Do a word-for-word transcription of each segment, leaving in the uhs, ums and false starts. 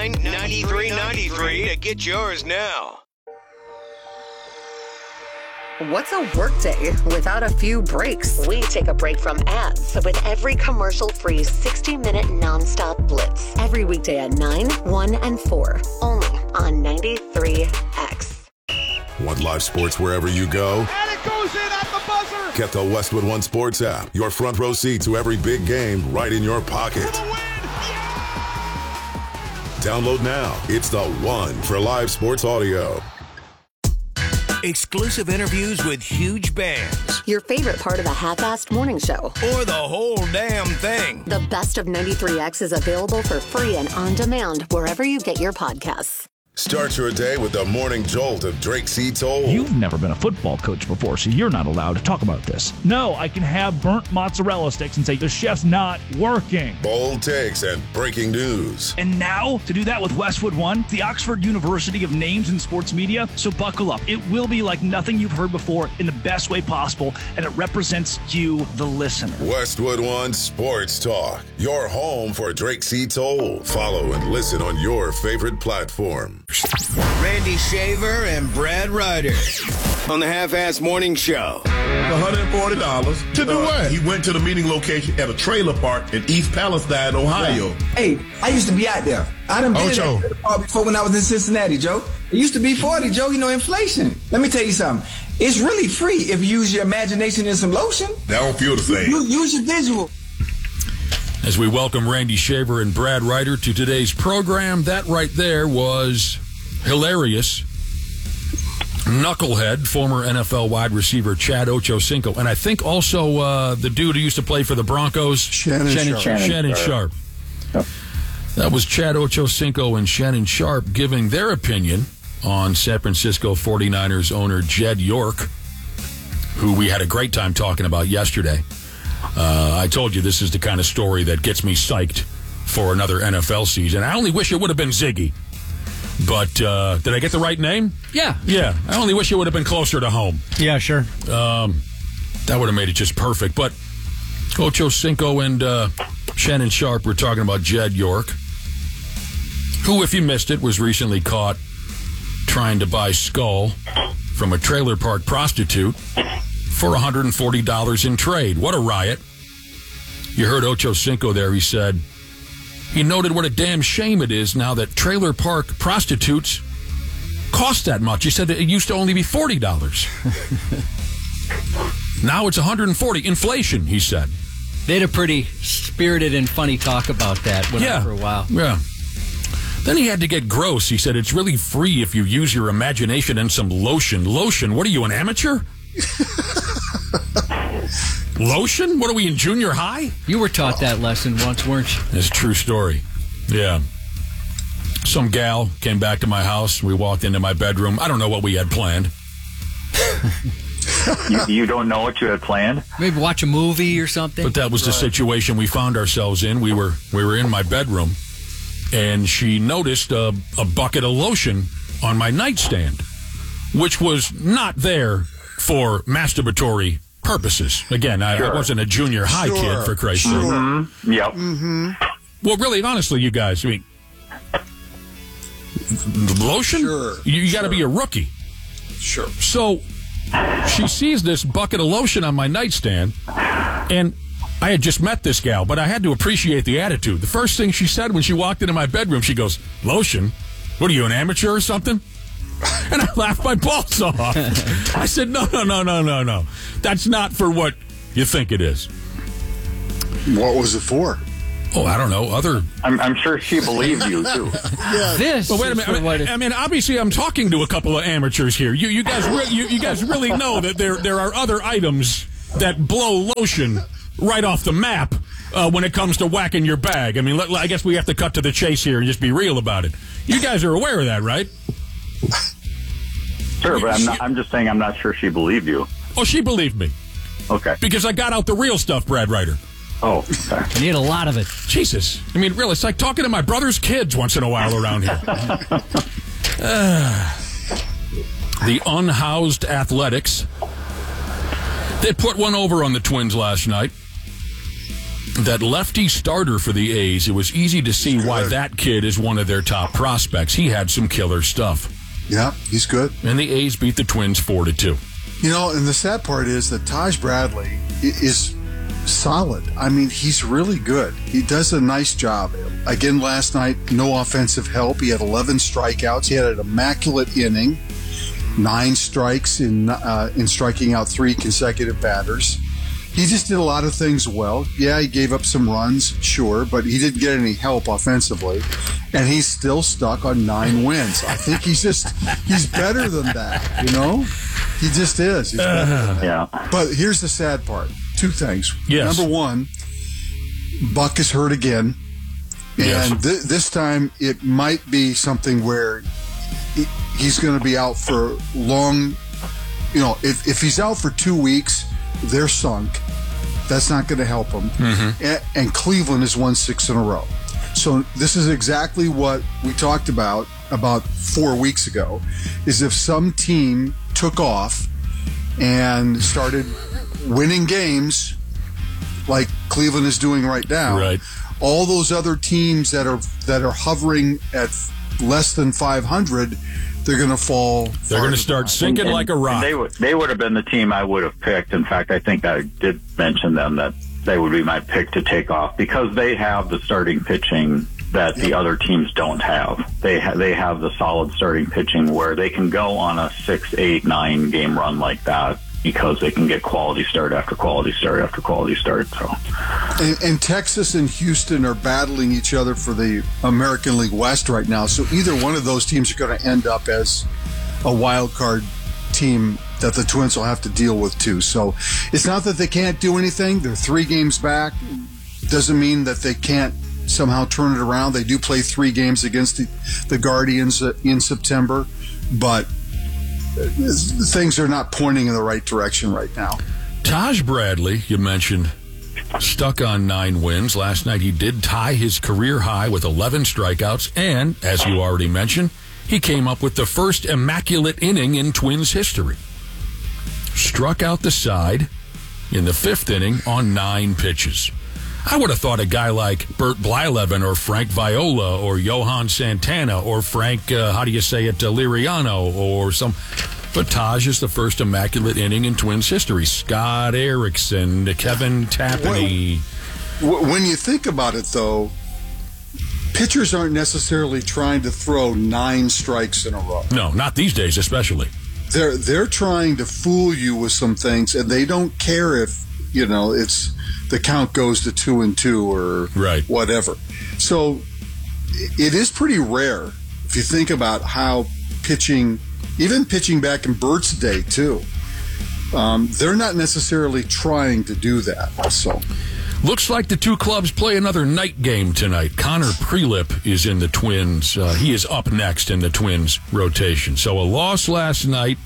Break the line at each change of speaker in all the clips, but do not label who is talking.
nine nine three nine three to get yours now.
What's a workday without a few breaks? We take a break from ads with every commercial-free sixty-minute nonstop blitz. Every weekday at nine, one, and four. Only on ninety-three X.
Want live sports wherever you go?
And it goes in at the buzzer!
Get the Westwood One Sports app. Your front row seat to every big game right in your pocket.
For the win! Yeah!
Download now. It's the one for live sports audio.
Exclusive interviews with huge bands.
Your favorite part of a half-assed morning show.
Or the whole damn thing.
The best of ninety-three X is available for free and on demand wherever you get your podcasts.
Start your day with the morning jolt of Drake C. Toll.
You've never been a football coach before, so you're not allowed to talk about this. No, I can have burnt mozzarella sticks and say the chef's not working.
Bold takes and breaking news.
And now, to do that with Westwood One, the Oxford University of Names in Sports Media, so buckle up. It will be like nothing you've heard before in the best way possible, and it represents you, the listener.
Westwood One Sports Talk, your home for Drake C. Toll. Follow and listen on your favorite platform.
Randy Shaver and Brad Ryder on the Half-Ass Morning Show.
one hundred forty dollars.
To do
uh,
what?
He went to the meeting location at a trailer park in East Palestine, Ohio.
Hey, I used to be out there. I done been
Ocho.
at that park before when I was in Cincinnati, Joe. It used to be forty, Joe. You know, inflation. Let me tell you something. It's really free if you use your imagination and some lotion.
That don't feel the same.
You, use your visual.
As we welcome Randy Shaver and Brad Ryder to today's program, that right there was hilarious. Knucklehead, former N F L wide receiver Chad Ochocinco, and I think also uh, the dude who used to play for the Broncos,
Shannon,
Shannon
Sharp.
Shannon, Shannon Sharp.
Yep.
That was Chad Ochocinco and Shannon Sharp giving their opinion on San Francisco forty-niners owner Jed York, who we had a great time talking about yesterday. Uh, I told you this is the kind of story that gets me psyched for another N F L season. I only wish it would have been Ziggy. But uh, did I get the right name?
Yeah.
Yeah. I only wish it would have been closer to home.
Yeah, sure.
Um, that would have made it just perfect. But Ochocinco and uh, Shannon Sharp were talking about Jed York, who, if you missed it, was recently caught trying to buy skull from a trailer park prostitute for one hundred forty dollars in trade. What a riot. You heard Ochocinco there. He said he noted what a damn shame it is now that trailer park prostitutes cost that much. He said that it used to only be forty dollars. Now it's one hundred forty dollars. Inflation, he said.
They had a pretty spirited and funny talk about that went
yeah.
on for a while.
Yeah. Then he had to get gross. He said, it's really free if you use your imagination and some lotion. Lotion? What are you, an amateur? Lotion? What are we, in junior high?
You were taught that lesson once, weren't you?
It's a true story. Yeah. Some gal came back to my house. We walked into my bedroom. I don't know what we had planned.
you, you don't know what you had planned?
Maybe watch a movie or something.
But that was the situation we found ourselves in. We were we were in my bedroom, and she noticed a, a bucket of lotion on my nightstand, which was not there for masturbatory purposes. Again, I,
sure.
I wasn't a junior high
sure.
kid, for Christ's
sure.
sake.
Mm-hmm. Yep.
Mm-hmm.
Well, really, honestly, you guys, I mean, lotion?
Sure.
You, you got to
sure.
be a rookie.
Sure.
So she sees this bucket of lotion on my nightstand, and I had just met this gal, but I had to appreciate the attitude. The first thing she said when she walked into my bedroom, she goes, lotion? What are you, an amateur or something? And I laughed my balls off. I said, no, no, no, no, no, no. That's not for what you think it is.
What was it for?
Oh, I don't know. Other.
I'm, I'm sure she believed you, too.
Yeah.
This
Well, wait a minute. I mean, I mean, obviously, I'm talking to a couple of amateurs here. You, you guys, re- you, you guys really know that there, there are other items that blow lotion right off the map uh, when it comes to whacking your bag. I mean, let, I guess we have to cut to the chase here and just be real about it. You guys are aware of that, right?
Sure, but I'm not. I'm just saying I'm not sure she believed you.
Oh, she believed me.
Okay.
Because I got out the real stuff, Brad Ryder.
Oh, okay.
You need a lot of it.
Jesus. I mean, really, it's like talking to my brother's kids once in a while around here. uh, the unhoused Athletics. They put one over on the Twins last night. that lefty starter for the A's, it was easy to see why that kid is one of their top prospects. He had some killer stuff.
Yeah, he's good.
And the A's beat the Twins four to two.
You know, and the sad part is that Taj Bradley is solid. I mean, he's really good. He does a nice job. Again, last night, no offensive help. He had eleven strikeouts. He had an immaculate inning, nine strikes in uh, in striking out three consecutive batters. He just did a lot of things well. Yeah, he gave up some runs, sure, but he didn't get any help offensively. And he's still stuck on nine wins. I think he's just, he's better than that, you know? He just is. He's better than that.
Yeah.
But here's the sad part. Two things.
Yes.
Number one, Buck is hurt again. And
Yes.
th- this time it might be something where he, he's going to be out for long. You know, if, if he's out for two weeks, they're sunk. That's not going to help them.
Mm-hmm.
And, and Cleveland has won six in a row. So this is exactly what we talked about about four weeks ago, is if some team took off and started winning games like Cleveland is doing right now,
Right.
all those other teams that are that are hovering at less than five hundred, they're going to fall.
They're going to start sinking
And-
like a rock.
and They would they would have been the team I would have picked. In fact, I think I did mention them that they would be my pick to take off because they have the starting pitching that the other teams don't have. They ha- they have the solid starting pitching where they can go on a six, eight, nine game run like that because they can get quality start after quality start after quality start. So,
And, and Texas and Houston are battling each other for the American League West right now. So either one of those teams are going to end up as a wild card team that the Twins will have to deal with too. So it's not that they can't do anything. They're three games back. Doesn't mean that they can't somehow turn it around. They do play three games against the, the Guardians in September, but things are not pointing in the right direction right now.
Taj Bradley, you mentioned, stuck on nine wins. Last night he did tie his career high with eleven strikeouts, and, as you already mentioned, he came up with the first immaculate inning in Twins history. Struck out the side in the fifth inning on nine pitches. I would have thought a guy like Bert Blyleven or Frank Viola or Johan Santana or Frank, uh, how do you say it, uh, Liriano or some... But Taj is the first immaculate inning in Twins history. Scott Erickson, Kevin Tapani.
Well, when you think about it, though, pitchers aren't necessarily trying to throw nine strikes in a row.
No, not these days, especially.
They're they're trying to fool you with some things, and they don't care if, you know, it's the count goes to two and two or
right.
whatever. So it is pretty rare if you think about how pitching, even pitching back in Bert's day too, um, they're not necessarily trying to do that. So
looks like the two clubs play another night game tonight. Connor Prelip is in the Twins. Uh, he is up next in the Twins rotation. So a loss last night.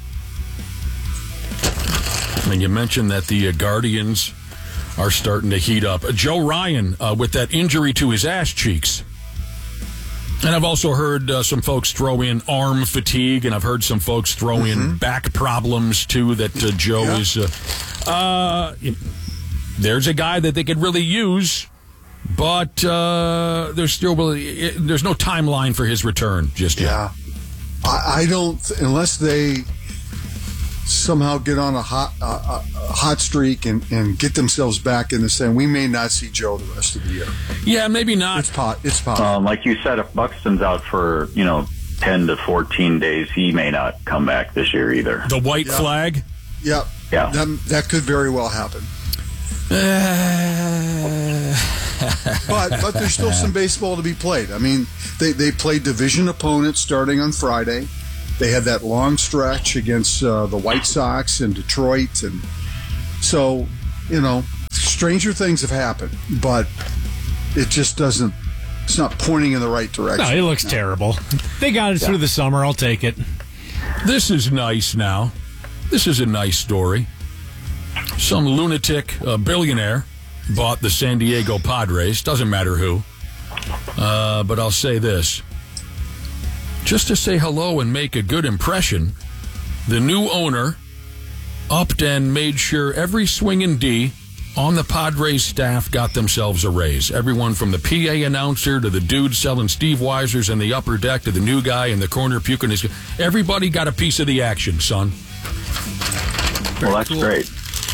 And you mentioned that the uh, Guardians are starting to heat up. Uh, Joe Ryan uh, with that injury to his ass cheeks. And I've also heard uh, some folks throw in arm fatigue, and I've heard some folks throw
Mm-hmm.
in back problems, too, that uh, Joe
Yeah.
is... Uh, uh, there's a guy that they could really use, but uh, there's still really, there's no timeline for his return just yet.
yeah, I, I don't unless they somehow get on a hot uh, a hot streak and, and get themselves back in the same. We may not see Joe the rest of the year.
Yeah, maybe not.
It's pot. It's possible.
um, like you said, if Buxton's out for, you know, ten to fourteen days, he may not come back this year either.
The white
Yeah.
flag?
Yep.
Yeah.
That, that could very well happen. but but there's still some baseball to be played. I mean, they, they played division opponents starting on Friday. They had that long stretch against uh, the White Sox and Detroit. And so, you know, stranger things have happened, but it just doesn't, it's not pointing in the right direction.
No, it looks terrible. They got it
Yeah.
through the summer. I'll take it.
This is nice now. This is a nice story. Some lunatic uh, billionaire bought the San Diego Padres. Doesn't matter who. Uh, but I'll say this. Just to say hello and make a good impression, the new owner upped and made sure every swinging D on the Padres staff got themselves a raise. Everyone from the P A announcer to the dude selling Steve Weisers in the upper deck to the new guy in the corner puking his... Everybody got a piece of the action, son.
Well, that's cool. Great.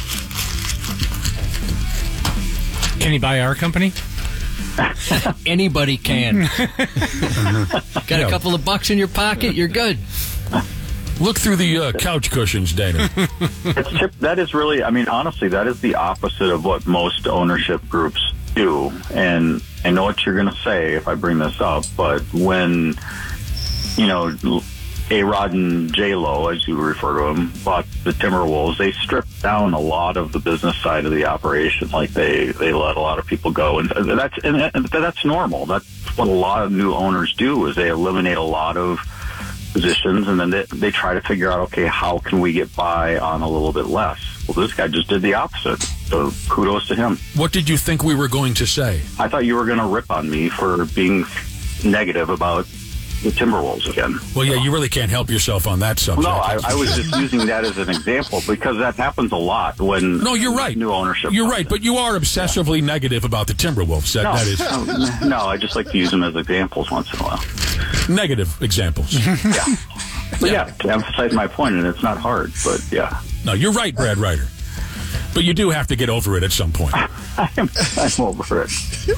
Can he buy our company?
Anybody can. Got a couple of bucks in your pocket, you're good.
Look through the uh, couch cushions, Dana.
It's tip, that is really, I mean, honestly, that is the opposite of what most ownership groups do. And I know what you're going to say if I bring this up, but when, you know, A-Rod and J-Lo, as you refer to them, bought the Timberwolves, they stripped down a lot of the business side of the operation. Like, they, they let a lot of people go. And that's, and that's normal. That's what a lot of new owners do, is they eliminate a lot of positions, and then they, they try to figure out, okay, how can we get by on a little bit less? Well, this guy just did the opposite, so kudos to him.
What did you think we were going to say?
I thought you were going to rip on me for being negative about the Timberwolves again.
Well, yeah, you really can't help yourself on that subject.
No, I, I was just using that as an example because that happens a lot when
no, you're right.
New ownership.
You're right, but you are obsessively yeah. negative about the Timberwolves. That,
no,
that is
no, no, I just like to use them as examples once in a while.
Negative examples.
Yeah. But yeah, to emphasize my point, and it's not hard, but yeah.
No, you're right, Brad Ryder. But you do have to get over it at some point.
I'm, I'm over it.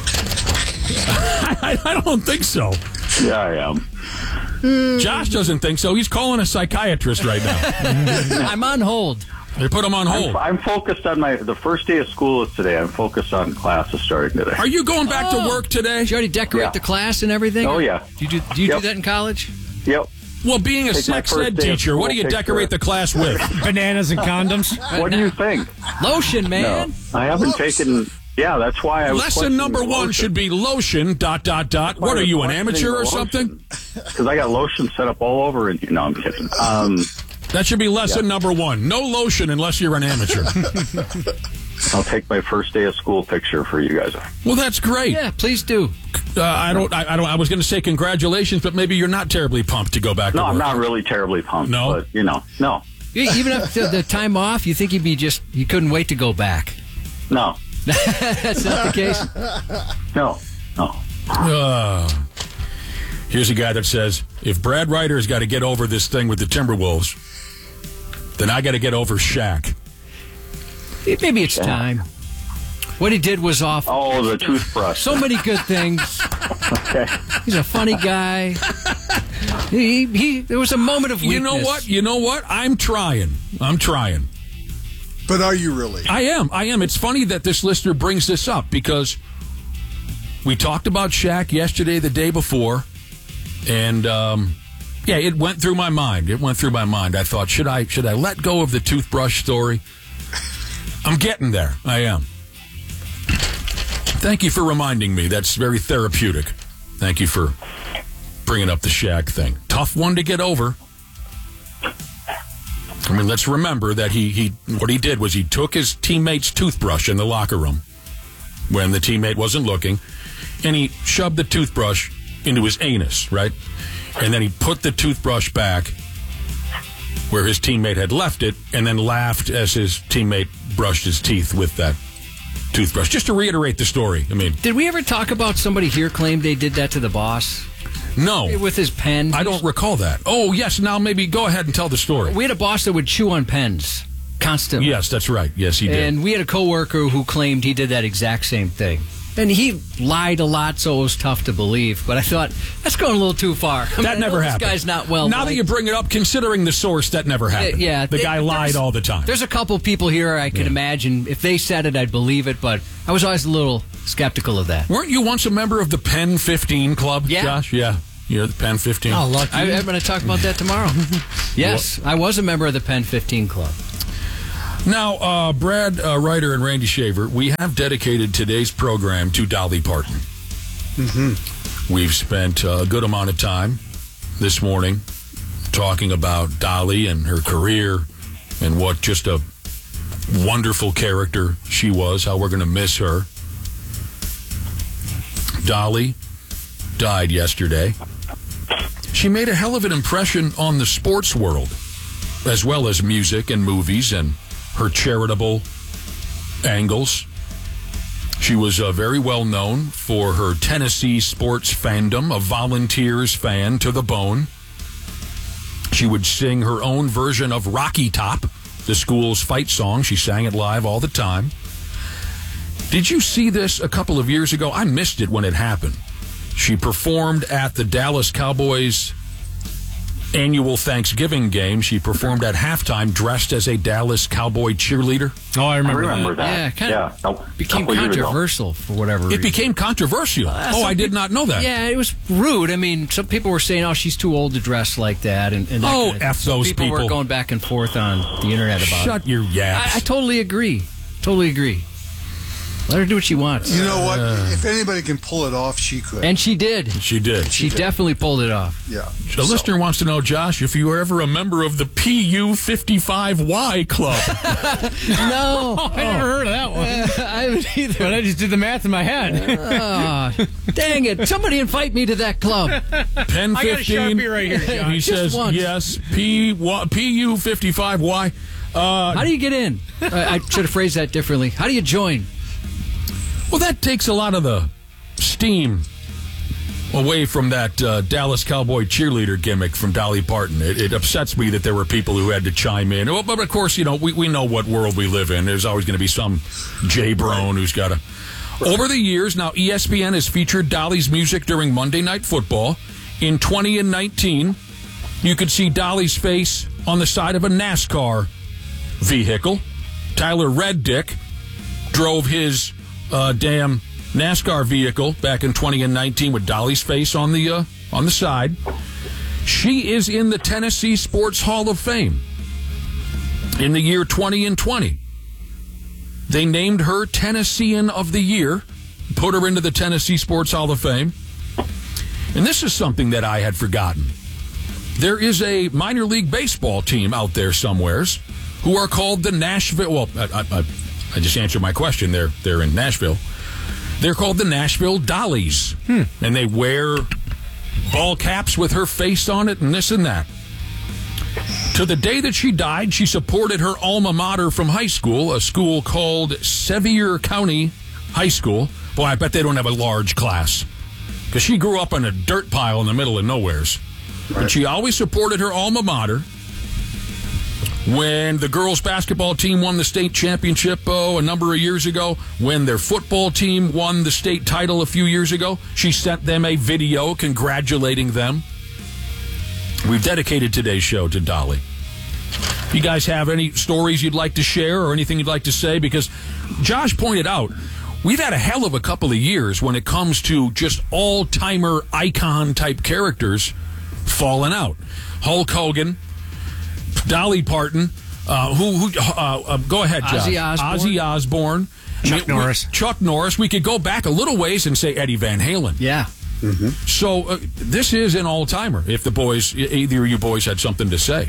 I, I don't think so.
Yeah, I am.
Josh doesn't think so. He's calling a psychiatrist right now.
I'm on hold.
They put him on hold.
I'm, I'm focused on my... The first day of school is today. I'm focused on classes starting today.
Are you going back oh. to work today?
Did you already decorate
yeah.
the class and everything?
Oh, yeah.
Do you do, do, you
yep.
do that in college?
Yep.
Well, being a Take sex ed teacher, what do you decorate the class with?
Bananas and condoms?
What do you think?
Lotion, man.
No, I haven't
Whoops.
taken... Yeah, that's why I was
Lesson number one
lotion.
should be lotion, dot, dot, dot. What are you, an amateur or something?
Because I got lotion set up all over. And, no, I'm kidding. Um,
that should be lesson
yeah.
number one. No lotion unless you're an amateur.
I'll take my first day of school picture for you guys.
Well, that's great.
Yeah, please do.
Uh, I don't. I, I don't. I was going to say congratulations, but maybe you're not terribly pumped to go back
no,
to work.
I'm not really terribly pumped.
No,
but, you know, no.
Even after the time off, you think you'd be just, you couldn't wait to go back.
No.
That's not the case?
No. No.
Uh, here's a guy that says, if Brad Ryder's got to get over this thing with the Timberwolves, then I got to get over Shaq.
Maybe it's time. What he did was awful.
Oh, the toothbrush.
So many good things.
Okay.
He's a funny guy. He, he, there was a moment of weakness.
You know what? You know what? I'm trying. I'm trying.
But are you really?
I am. I am. It's funny that this listener brings this up because we talked about Shaq yesterday, the day before, and um, yeah, it went through my mind. It went through my mind. I thought, should I should I let go of the toothbrush story? I'm getting there. I am. Thank you for reminding me. That's very therapeutic. Thank you for bringing up the Shaq thing. Tough one to get over. I mean, let's remember that he, he what he did was he took his teammate's toothbrush in the locker room when the teammate wasn't looking, and he shoved the toothbrush into his anus, right? And then he put the toothbrush back where his teammate had left it, and then laughed as his teammate brushed his teeth with that toothbrush. Just to reiterate the story, I mean...
Did we ever talk about somebody here claimed they did that to the boss?
No.
With his pen?
I don't recall that. Oh, yes, now maybe go ahead and tell the story.
We had a boss that would chew on pens constantly.
Yes, that's right. Yes, he did.
And we had a coworker who claimed he did that exact same thing. And he lied a lot, so it was tough to believe. But I thought, that's going a little too far. I
that
mean,
never
this
happened.
This guy's not well
Now
liked.
that you bring it up, considering the source, that never happened.
Yeah, yeah.
The guy
it,
lied all the time.
There's a couple people here I can
yeah.
imagine. If they said it, I'd believe it. But I was always a little skeptical of that.
Weren't you once a member of the Pen fifteen Club,
yeah.
Josh? Yeah. You're the Pen fifteen.
Oh, lucky. I, I'm going to talk about that tomorrow. Yes, I was a member of the Pen fifteen Club.
Now, uh, Brad uh, Ryder and Randy Shaver, we have dedicated today's program to Dolly Parton.
Mm-hmm.
We've spent a good amount of time this morning talking about Dolly and her career and what just a wonderful character she was, how we're going to miss her. Dolly died yesterday. She made a hell of an impression on the sports world, as well as music and movies and her charitable angles. She was uh, very well known for her Tennessee sports fandom, a Volunteers fan to the bone. She would sing her own version of Rocky Top, the school's fight song. She sang it live all the time. Did you see this a couple of years ago? I missed it when it happened. She performed at the Dallas Cowboys annual Thanksgiving game. She performed at halftime dressed as a Dallas Cowboy cheerleader.
Oh, I remember,
I remember that.
that.
Yeah, kind
yeah.
of
Oh,
became controversial for whatever
It
reason.
became controversial.
Uh,
oh, I did
people,
not know that.
Yeah, it was rude. I mean, some people were saying, oh, she's too old to dress like that. And, and that
Oh,
kind of
F those
people.
people.
were going back and forth on the internet about
Shut
it.
Shut your yaps.
I, I totally agree. Totally agree. Let her do what she wants.
You know what? Uh, if anybody can pull it off, she could.
And she did.
She did.
She, she did. definitely pulled it off.
Yeah.
The so. listener wants to know, Josh, if you were ever a member of the P U fifty-five Y Club.
No.
Oh, I never heard of that one.
Uh, I haven't either.
But I just did the math in my head.
uh, dang it. Somebody invite me to that club.
Pen fifteen.
I got a Sharpie right here, Josh.
He says,
once.
yes, P U fifty-five Y. Uh,
How do you get in? Uh, I should have phrased that differently. How do you join?
Well, that takes a lot of the steam away from that uh, Dallas Cowboy cheerleader gimmick from Dolly Parton. It, it upsets me that there were people who had to chime in. Well, but, of course, you know, we, we know what world we live in. There's always going to be some Jay Brown who's got to... Over the years, now E S P N has featured Dolly's music during Monday Night Football. In twenty nineteen, you could see Dolly's face on the side of a NASCAR vehicle. Tyler Reddick drove his... Uh, damn NASCAR vehicle back in twenty nineteen with Dolly's face on the uh, on the side. She is in the Tennessee Sports Hall of Fame. In the year twenty twenty, they named her Tennessean of the Year, put her into the Tennessee Sports Hall of Fame. And this is something that I had forgotten. There is a minor league baseball team out there somewheres who are called the Nashville. Well, I, I, I just answered my question. They're they're in Nashville. They're called the Nashville Dollies. Hmm. And they wear ball caps with her face on it and this and that. To the day that she died, she supported her alma mater from high school, a school called Sevier County High School. Boy, I bet they don't have a large class. Because she grew up on a dirt pile in the middle of nowheres. Right. But she always supported her alma mater. When the girls' basketball team won the state championship oh, a number of years ago, when their football team won the state title a few years ago, she sent them a video congratulating them. We've dedicated today's show to Dolly. If you guys have any stories you'd like to share or anything you'd like to say, because Josh pointed out, we've had a hell of a couple of years when it comes to just all-timer icon-type characters falling out. Hulk Hogan, Dolly Parton, uh, who, who uh, uh, go ahead, Josh.
Ozzy Osbourne.
Ozzy Osbourne.
Chuck
I mean,
Norris.
Chuck Norris. We could go back a little ways and say Eddie Van Halen.
Yeah.
Mm-hmm.
So uh, this is an all-timer, if the boys, either of you boys had something to say.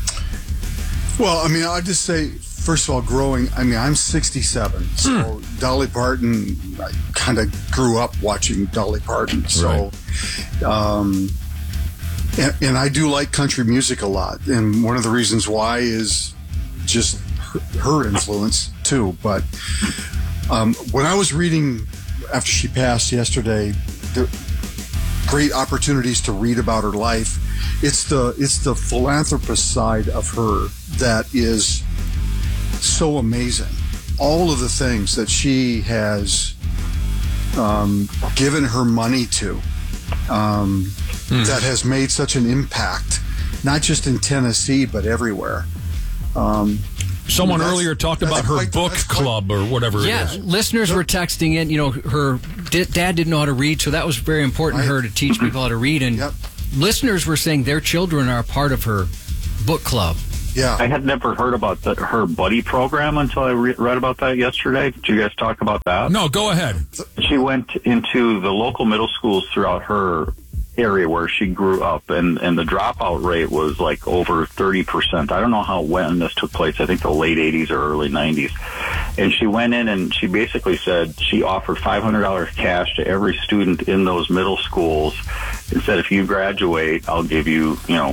Well, I mean, I'll just say, first of all, growing, I mean, I'm sixty-seven, so mm. Dolly Parton, I kind of grew up watching Dolly Parton, so... Right. Um, And, and I do like country music a lot. And one of the reasons why is just her, her influence, too. But um, when I was reading, after she passed yesterday, the great opportunities to read about her life, it's the, it's the philanthropist side of her that is so amazing. All of the things that she has um, given her money to. Um, Mm. that has made such an impact, not just in Tennessee, but everywhere. Um,
Someone earlier talked about her quite, book club quite, or whatever
yeah,
it is.
Listeners yep. were texting in, you know, her d- dad didn't know how to read, so that was very important right. to her to teach people how to read. And yep. listeners were saying their children are a part of her book club.
Yeah,
I had never heard about the, her buddy program until I re- read about that yesterday. Did you guys talk about that?
No, go ahead.
She went into the local middle schools throughout her area where she grew up, and, and the dropout rate was like over thirty percent. I don't know how when this took place. I think the late eighties or early nineties. And she went in and she basically said she offered five hundred dollars cash to every student in those middle schools and said, if you graduate, I'll give you, you know,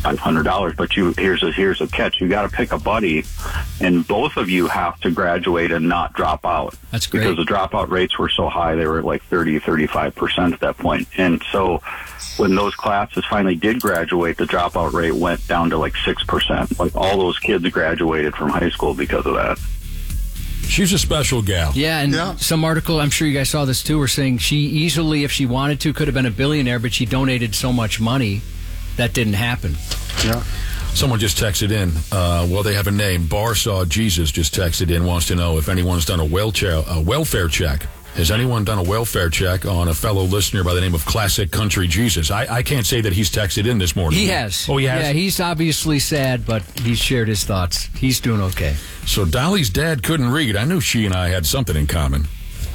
five hundred dollars. But you here's a here's a catch: you got to pick a buddy, and both of you have to graduate and not drop out.
That's great,
because the dropout rates were so high; they were like thirty, thirty-five percent at that point. And so, when those classes finally did graduate, the dropout rate went down to like six percent. Like all those kids graduated from high school because of that.
She's a special gal.
Yeah, and
Yeah.
some article, I'm sure you guys saw this too, were saying she easily, if she wanted to, could have been a billionaire, but she donated so much money that didn't happen.
Yeah.
Someone just texted in. Uh, well, they have a name. Barsaw Jesus just texted in, wants to know if anyone's done a, welcha- a welfare check. Has anyone done a welfare check on a fellow listener by the name of Classic Country Jesus? I, I can't say that he's texted in this morning.
He has.
Oh, he has?
Yeah, he's obviously sad, but he's shared his thoughts. He's doing okay.
So Dolly's dad couldn't read. I knew she and I had something in common.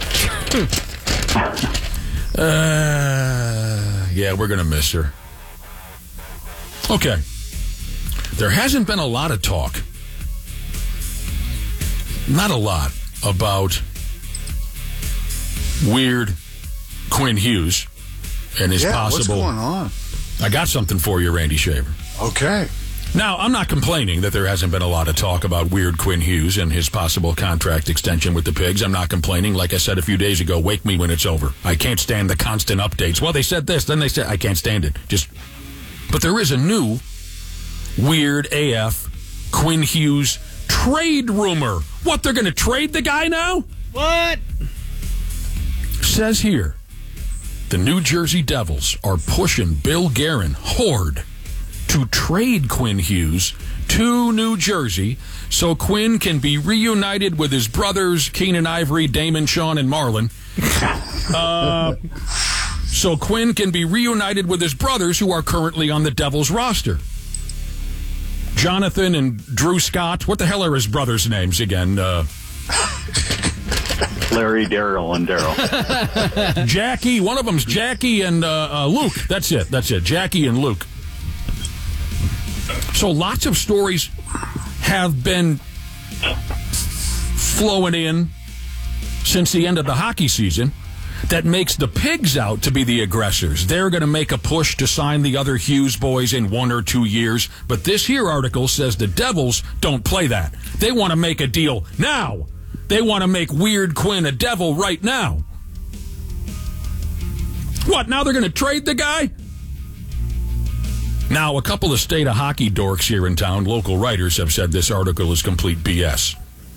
uh, yeah, we're going to miss her. Okay. There hasn't been a lot of talk. Not a lot about weird Quinn Hughes and his
yeah,
possible...
what's going on?
I got something for you, Randy Shaver.
Okay.
Now, I'm not complaining that there hasn't been a lot of talk about weird Quinn Hughes and his possible contract extension with the Pigs. I'm not complaining. Like I said a few days ago, wake me when it's over. I can't stand the constant updates. Well, they said this, then they said... I can't stand it. Just... But there is a new weird A F Quinn Hughes trade rumor. What, they're going to trade the guy now?
What?
Says here, the New Jersey Devils are pushing Bill Guerin hard to trade Quinn Hughes to New Jersey so Quinn can be reunited with his brothers, Keenan Ivory, Damon, Sean, and Marlon. Uh, so Quinn can be reunited with his brothers who are currently on the Devils roster. Jonathan and Drew Scott. What the hell are his brothers' names again? Uh,
Larry, Daryl, and Daryl.
Jackie. One of them's Jackie and uh, uh, Luke. That's it. That's it. Jackie and Luke. So lots of stories have been flowing in since the end of the hockey season that makes the Pigs out to be the aggressors. They're going to make a push to sign the other Hughes boys in one or two years. But this here article says the Devils don't play that. They want to make a deal now. They want to make Weird Quinn a Devil right now. What, now they're going to trade the guy? Now, a couple of state of hockey dorks here in town, local writers, have said this article is complete B S.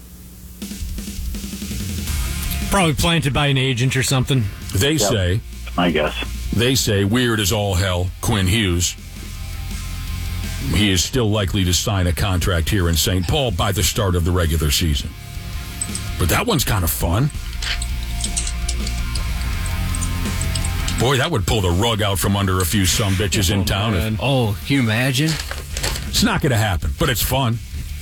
Probably planted by an agent or something.
They
Yep.
say,
I guess.
they say, weird as all hell, Quinn Hughes. He is still likely to sign a contract here in Saint Paul by the start of the regular season. But that one's kind of fun. Boy, that would pull the rug out from under a few sumbitches in town. If,
Oh, can you imagine?
it's not going to happen, but it's fun.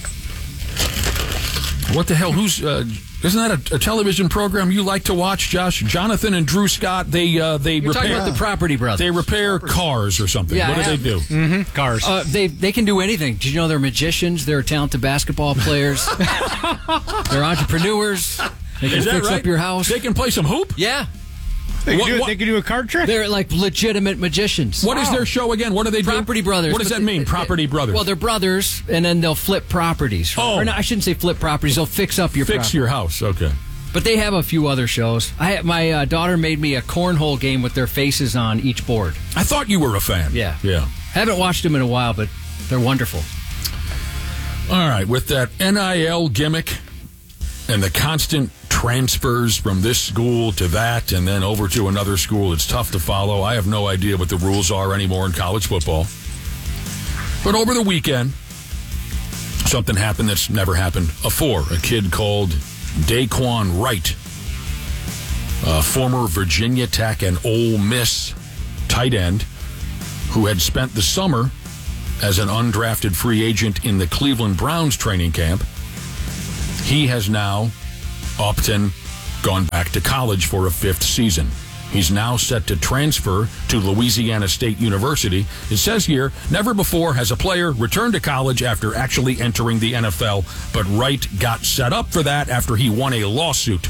What the hell? Who's... Uh, isn't that a, a television program you like to watch, Josh? Jonathan and Drew Scott, they uh, they
You're
repair...
talking about the Property Brothers.
They repair cars or something.
Yeah,
what do
I
they do?
Mm-hmm. Cars.
Uh, they they can do anything. Did you know they're magicians? They're talented basketball players. They're entrepreneurs. They can
Is that
fix
right?
up your house.
They can play some hoop?
Yeah.
they, can
what-
do,
what-
they can do a card trick?
They're like legitimate magicians.
What is their show again? What do they do?
Property Brothers.
What does
But
that
they-
mean,
they-
Property Brothers?
Well, they're brothers, and then they'll flip properties.
Oh.
Or no, I shouldn't say flip properties. They'll fix up your
Fix
property.
your house. Okay.
But they have a few other shows. I My uh, daughter made me a cornhole game with their faces on each board.
I thought you were a fan.
Yeah.
Yeah.
Haven't watched them in a while, but they're wonderful.
All right. With that N I L gimmick and the constant transfers from this school to that and then over to another school, it's tough to follow. I have no idea what the rules are anymore in college football. But over the weekend, something happened that's never happened before. A kid called Daquan Wright, a former Virginia Tech and Ole Miss tight end who had spent the summer as an undrafted free agent in the Cleveland Browns training camp. He has now upped and gone back to college for a fifth season. He's now set to transfer to Louisiana State University. It says here, never before has a player returned to college after actually entering the N F L, but Wright got set up for that after he won a lawsuit.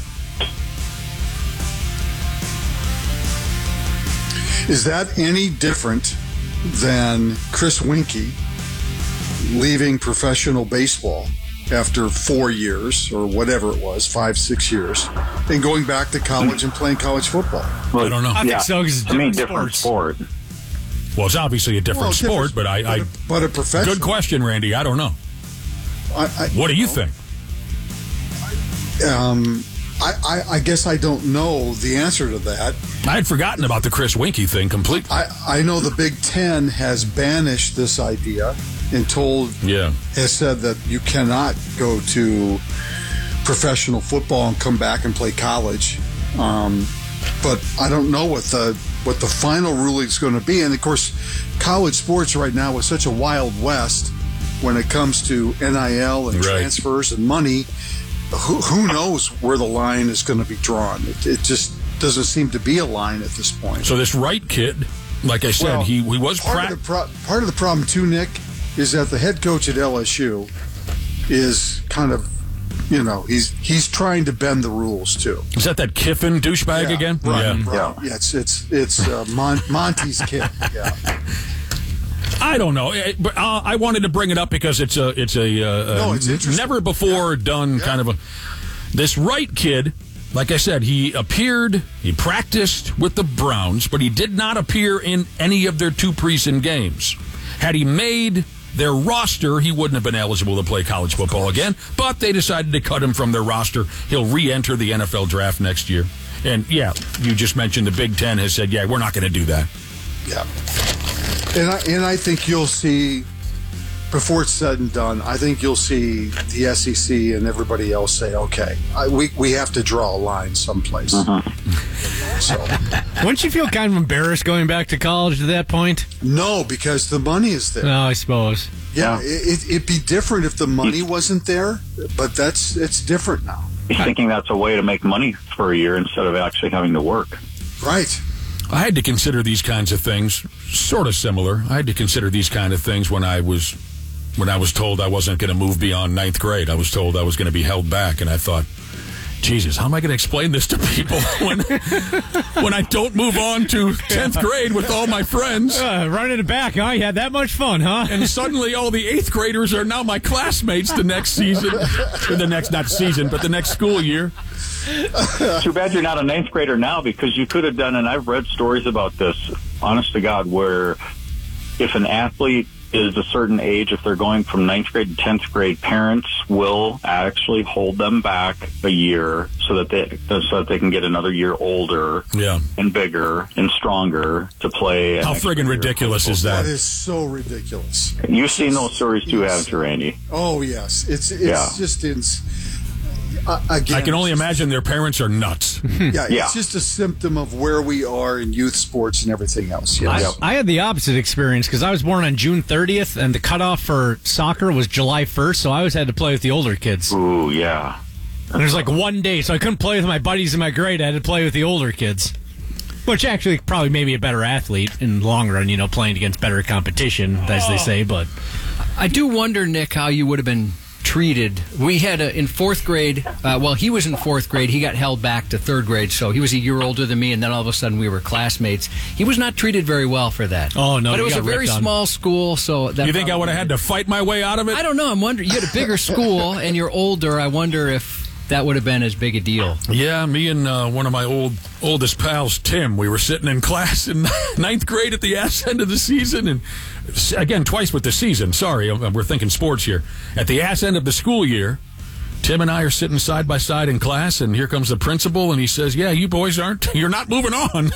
Is that any different than Chris Winkie leaving professional baseball after four years or whatever it was, five, six years, and going back to college and playing college football.
Well,
I don't know.
I
yeah,
think so, 'cause it's
I mean,
different
different sport.
Well, it's obviously a different
Well,
sport,
different-
but I,
but
I
a, but a professional.
good question, Randy. I don't know.
I, I,
What do you
know,
think?
Um, I, I, I guess I don't know the answer to that.
I had forgotten about the Chris Winkie thing completely.
I, I know the Big Ten has banished this idea and told,
Yeah.
has said that you cannot go to professional football and come back and play college. Um, but I don't know what the what the final ruling is going to be. And of course, college sports right now is such a wild west when it comes to N I L and
Right.
transfers and money. Who, who knows where the line is going to be drawn? It, it just doesn't seem to be a line at this point.
So this Wright kid, like I said,
Well,
he, he was
part
prac-
of the pro- part of the problem too, Nick, is that the head coach at L S U is kind of, you know, he's he's trying to bend the rules too.
Is that that Kiffin douchebag
Yeah,
again?
Right,
Yeah.
right. Yeah, it's it's it's uh, Mon- Monty's kid. Yeah.
I don't know, Eh, but uh, I wanted to bring it up because it's a it's a uh,
No, it's
uh,
interesting.
never before done
Yeah.
kind of a this Wright kid. Like I said, he appeared, he practiced with the Browns, but he did not appear in any of their two preseason games. Had he made their roster, he wouldn't have been eligible to play college football again, but they decided to cut him from their roster. He'll re-enter the N F L draft next year. And, yeah, you just mentioned the Big Ten has said, yeah, we're not going to do that.
Yeah. And I, and I think you'll see, before it's said and done, I think you'll see the S E C and everybody else say, okay, I, we, we have to draw a line someplace. So,
Wouldn't you feel kind of embarrassed going back to college at that point?
no, because the money is there.
No, I suppose.
Yeah, it, it'd be different if the money wasn't there, but that's it's different now.
He's thinking that's a way to make money for a year instead of actually having to work.
Right.
I had to consider these kinds of things, sort of similar. I had to consider these kind of things when I was when I was told I wasn't going to move beyond ninth grade. I was told I was going to be held back, and I thought, Jesus, how am I going to explain this to people when when I don't move on to tenth grade with all my friends?
Uh, running it back, huh? You had that much fun, huh?
And suddenly all the eighth graders are now my classmates the next season. Or the next, not season, but the next school year.
Too bad you're not a ninth grader now, because you could have done, and I've read stories about this, honest to God, where if an athlete is a certain age, if they're going from ninth grade to tenth grade, parents will actually hold them back a year so that they so that they can get another year older
Yeah.
and bigger and stronger to play. an
How
extra
friggin'
year of
ridiculous is
That
that?
is so ridiculous.
You've seen those stories too, haven't you, Randy?
Oh yes, it's it's
Yeah.
just ins. Uh, again,
I can only
it's just-
imagine their parents are nuts.
Yeah,
Yeah.
it's just a symptom of where we are in youth sports and everything else. Yes.
I, I had the opposite experience because I was born on June thirtieth, and the cutoff for soccer was July first, so I always had to play with the older kids.
Ooh, yeah.
And there's like one day, so I couldn't play with my buddies in my grade. I had to play with the older kids, which actually probably made me a better athlete in the long run, you know, playing against better competition, as they say. But
I do wonder, Nick, how you would have been treated. We had a, in fourth grade, uh, well, he was in fourth grade. He got held back to third grade, so he was a year older than me, and then all of a sudden we were classmates. He was not treated very well for that.
Oh, no,
But it
he
was a
got
very
ripped on.
small school, so that
You think I
probably-
would have had to fight my way out of it?
I don't know. I'm wondering. You had a bigger school, and you're older. I wonder if that would have been as big a deal.
Yeah, me and uh, one of my old oldest pals, Tim, we were sitting in class in ninth grade at the ass end of the season, and again, twice with the season. Sorry, we're thinking sports here. At the ass end of the school year, Tim and I are sitting side by side in class, and here comes the principal, and he says, yeah, you boys aren't, you're not moving on.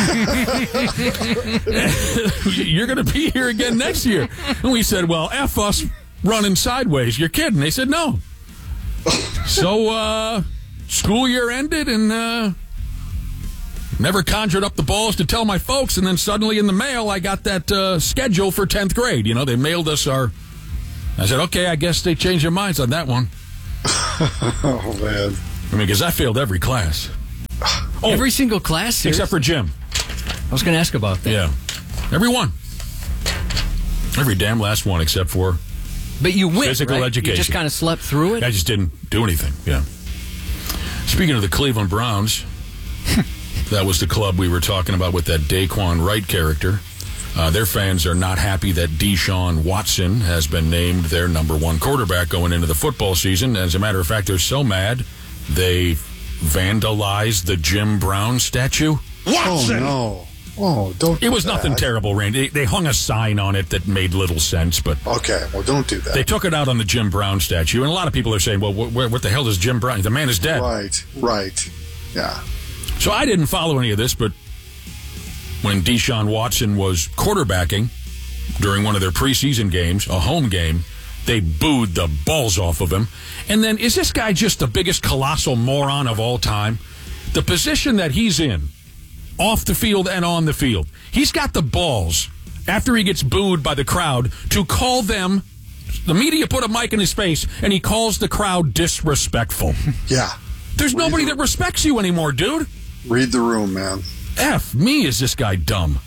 You're going to be here again next year. And we said, well, F us running sideways. You're kidding. They said, no. So, uh, school year ended, and uh, never conjured up the balls to tell my folks, and then suddenly in the mail, I got that uh, schedule for tenth grade. You know, they mailed us our... I said, okay, I guess they changed their minds on that one.
Oh man!
I mean, because I failed every class. Oh,
Every single class, seriously?
except for gym.
I was going to ask about that.
Yeah, every one. Every damn last one, except for
But you went,
physical
right?
education.
You just kind of slept through it?
I just didn't do anything. Yeah. Speaking of the Cleveland Browns, that was the club we were talking about with that Daquan Wright character. Uh, their fans are not happy that Deshaun Watson has been named their number one quarterback going into the football season. As a matter of fact, they're so mad they vandalized the Jim Brown statue.
Watson! Oh, no. Oh, don't
It was
do
nothing
that.
terrible, Randy. They hung a sign on it that made little sense, but...
Okay, well, don't do that.
They took it out on the Jim Brown statue, and a lot of people are saying, well, wh- what the hell is Jim Brown? The man is dead.
Right, right. Yeah.
So I didn't follow any of this, but when Deshaun Watson was quarterbacking during one of their preseason games, a home game, they booed the balls off of him. And then, is this guy just the biggest colossal moron of all time? The position that he's in, off the field and on the field, he's got the balls, after he gets booed by the crowd, to call them, the media put a mic in his face, and he calls the crowd disrespectful.
Yeah.
There's Read nobody the, that respects you anymore, dude.
Read the room, man.
F me, is this guy dumb?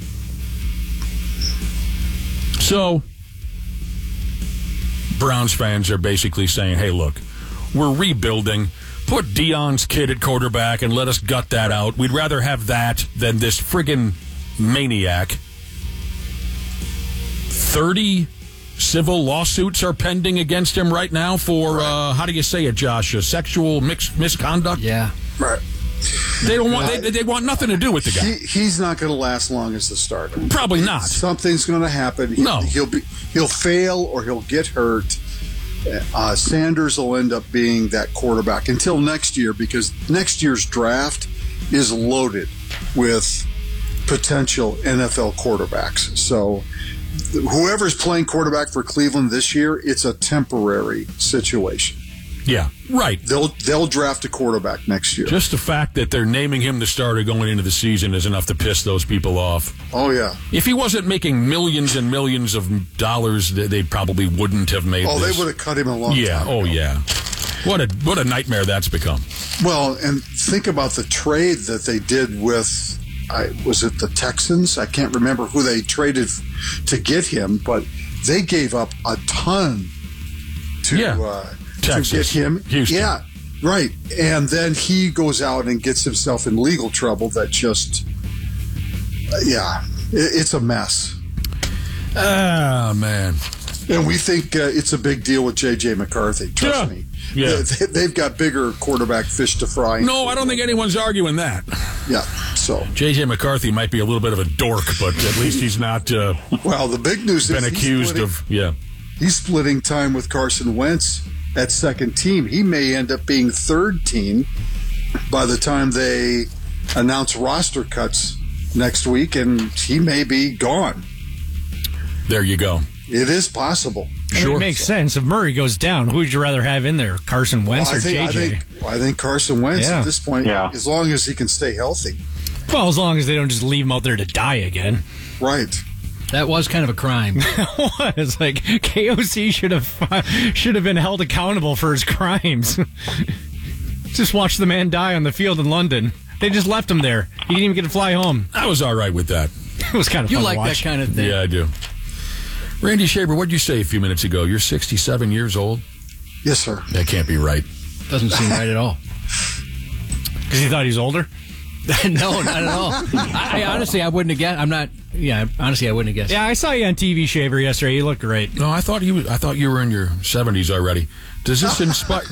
So, Browns fans are basically saying, hey, look, we're rebuilding. Put Deion's kid at quarterback and let us gut that out. We'd rather have that than this friggin' maniac. thirty civil lawsuits are pending against him right now for, uh, how do you say it, Josh? Uh, sexual mix- misconduct?
Yeah.
Right.
They don't want. They, they want nothing to do with the guy.
He, he's not going to last long as the starter.
Probably not.
Something's going to happen. He,
No.
he'll be he'll fail or he'll get hurt. Uh, Sanders will end up being that quarterback until next year, because next year's draft is loaded with potential N F L quarterbacks. So whoever's playing quarterback for Cleveland this year, it's a temporary situation.
Yeah, right.
They'll they'll draft a quarterback next year.
Just the fact that they're naming him the starter going into the season is enough to piss those people off.
Oh, yeah.
If he wasn't making millions and millions of dollars, they they probably wouldn't have made
Oh,
this.
they would have cut him a long
yeah,
time
oh,
ago.
yeah. What a what a nightmare that's become.
Well, and think about the trade that they did with, I, was it the Texans? I can't remember who they traded to get him, but they gave up a ton to,
Yeah.
uh,
Texas,
to get him.
Houston.
Yeah, right. And then he goes out and gets himself in legal trouble that just, uh, yeah, it, it's a mess.
Ah, man.
And we think uh, it's a big deal with J J McCarthy. Trust
Yeah.
me.
Yeah.
They, they've got bigger quarterback fish to fry.
No, I don't think anyone's arguing that.
Yeah, so.
J J McCarthy might be a little bit of a dork, but at least he's not uh,
Well, the big news
been
is he's
accused
splitting-
of, yeah.
He's splitting time with Carson Wentz at second team. He may end up being third team by the time they announce roster cuts next week, and he may be gone.
There you go.
It is possible.
I mean, it makes sense. If Murray goes down, who would you rather have in there, Carson Wentz
Well, I
or
think,
J J?
I think, I think Carson Wentz
Yeah.
at this point,
Yeah.
as long as he can stay healthy.
Well, as long as they don't just leave him out there to die again.
Right.
That was kind of a crime.
What? It's like K O C should have should have been held accountable for his crimes. Just watch the man die on the field in London. They just left him there. He didn't even get to fly home.
I was all right with that.
It was kind of
You
fun
like
to watch.
that kind of thing.
Yeah, I do. Randy Shaver, what did you say a few minutes ago? You're sixty-seven years old?
Yes, sir.
That can't be right.
Doesn't seem right at all.
Because he thought he was older?
No, not at all. I, I honestly, I wouldn't have guessed. I'm not. Yeah, honestly, I wouldn't have guessed.
Yeah, I saw you on T V, Shaver, yesterday. You looked great.
No, I thought you. Was, I thought you were in your seventies already. Does this inspire?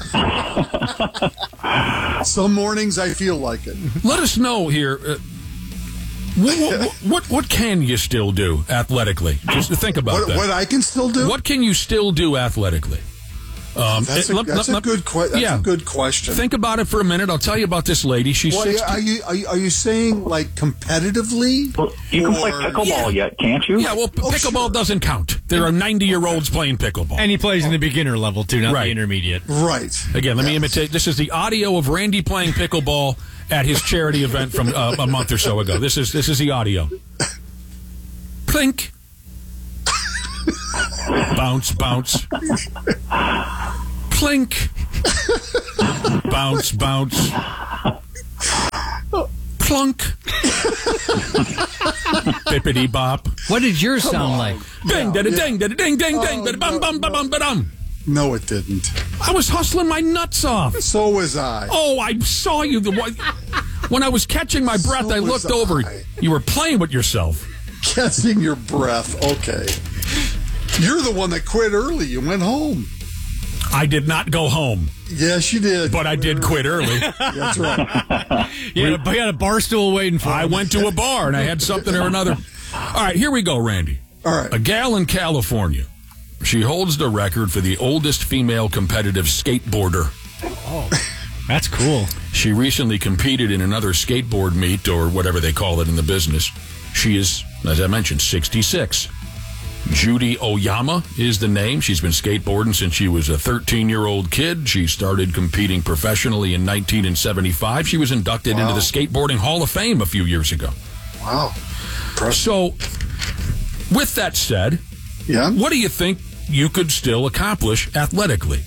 Some mornings I feel like it.
Let us know here. Uh, what, what, what what can you still do athletically? Just to think about
What,
that.
what I can still do?
What can you still do athletically? Um,
That's a,
let-
that's
let-
a good que- that's
yeah.
a good question.
Think about it for a minute. I'll tell you about this lady. She's
Well,
sixty.
are you, are you are you saying like competitively?
Well, you can play
Or-
pickleball yet, can't you?
Yeah, well, p-
Oh,
pickleball
sure.
doesn't count. There are ninety-year-olds playing pickleball.
And he plays in the beginner level, too, not
Right.
the intermediate.
Right.
Again, let me
Yes.
imitate. This is the audio of Randy playing pickleball at his charity event from uh, a month or so ago. This is this is the audio. Plink. Bounce, bounce. Plink. Bounce, bounce. Plunk. Bippity bop.
What did yours sound like?
Ding, da da ding, da da ding, ding, ding,
Oh,
ba bum bum ba bum ba dum.
No, it didn't.
I was hustling my nuts off.
So was I.
Oh, I saw you. The When I was catching my breath,
So
I
was
looked over.
I.
You were playing with yourself.
catching your breath. Okay. You're the one that quit early. You went home.
I did not go home.
Yes, you did.
But I did quit early.
That's right.
You had, a, you had a bar stool waiting for
I
him.
went to a bar and I had something or another. All right, here we go, Randy.
All right.
A gal in California. She holds the record for the oldest female competitive skateboarder.
Oh, that's cool.
She recently competed in another skateboard meet, or whatever they call it in the business. She is, as I mentioned, sixty-six. Judy Oyama is the name. She's been skateboarding since she was a thirteen-year-old kid. She started competing professionally in nineteen seventy-five. She was inducted
Wow.
into the Skateboarding Hall of Fame a few years ago.
Wow.
So, with that said,
yeah,
what do you think you could still accomplish athletically?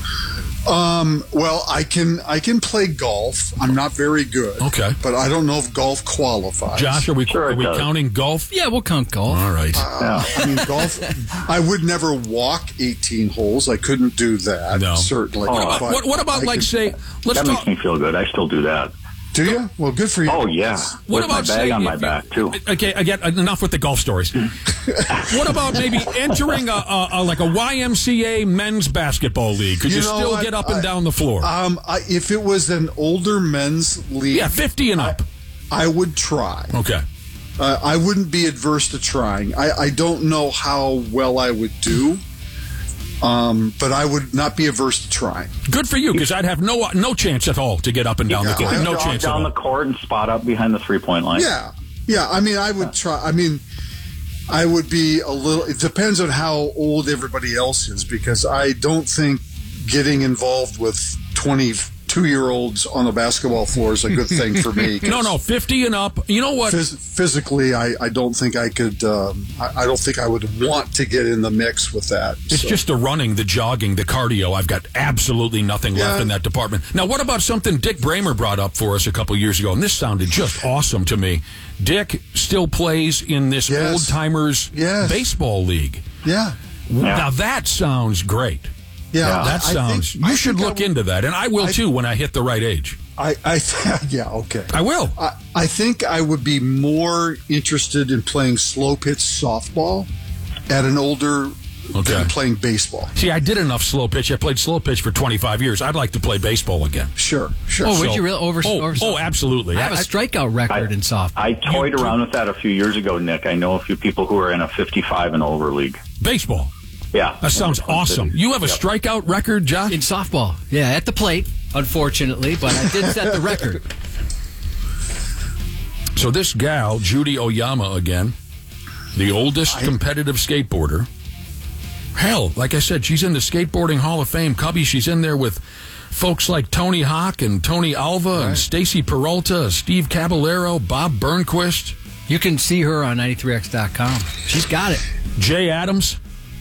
Um, well, I can I can play golf. I'm not very good.
Okay.
But I don't know if golf qualifies.
Josh, are we,
Sure
are
it
we
does.
counting golf?
Yeah, we'll count golf.
All right.
Uh, I mean, golf, I would never walk eighteen holes. I couldn't do that,
No.
certainly.
What
about,
But
what, what about
I
like,
could-
say, let's
That
talk.
makes me feel good. I still do that.
Do you? Well, good for you.
Oh, yeah.
What
With
about
my bag
say
on my
if you-
back, too.
Okay, again, enough with the golf stories. What about maybe entering a, a, a like a Y M C A men's basketball league? Could you,
You know
still
what?
get up and
I-
down the floor?
Um, I, if it was an older men's league,
yeah, fifty and up.
I would try.
Okay.
Uh, I wouldn't be adverse to trying. I, I don't know how well I would do, um, but I would not be averse to trying.
Good for you, because I'd have no no chance at all to get up and down the
Yeah,
court.
I-
No
Jog
chance at
down
all.
the court and spot up behind the three-point line.
Yeah, yeah. I mean, I would try. I mean, I would be a little. It depends on how old everybody else is, because I don't think getting involved with twenty-two-year-olds on the basketball floor is a good thing for me.
No, no, fifty and up. You know what?
Phys- physically, I, I don't think I could. Um, I, I don't think I would want to get in the mix with that.
It's
So-
just the running, the jogging, the cardio. I've got absolutely nothing left
Yeah.
in that department. Now, what about something Dick Bramer brought up for us a couple years ago? And this sounded just awesome to me. Dick still plays in this
Yes.
old timers
Yes.
baseball league.
Yeah.
Now that sounds great.
Yeah,
That
I- I
sounds.
think-
you
I
should
think I
look
would-
into that, and I will
I-
too when I hit the right age.
I, I yeah, okay.
I will.
I, I think I would be more interested in playing slow pitch softball at an older
Okay.
than playing baseball.
See, I did enough slow pitch. I played slow pitch for twenty-five years. I'd like to play baseball again.
Sure, sure.
Oh, would
So-
you really over?
Oh,
over
oh, absolutely.
I have a
I-
strikeout record in softball.
I toyed around with that a few years ago, Nick. I know a few people who are in a fifty-five and over league.
Baseball.
Yeah.
That sounds awesome. You have a
Yep.
strikeout record, Josh?
In softball, yeah, at the plate, unfortunately, but I did set the record.
So this gal, Judy Oyama again, the oldest competitive skateboarder. Hell, like I said, she's in the Skateboarding Hall of Fame. Cubby, she's in there with folks like Tony Hawk and Tony Alva and Stacy Peralta, Steve Caballero, Bob Burnquist.
You can see her on ninety-three X dot com. She's got it.
Jay Adams.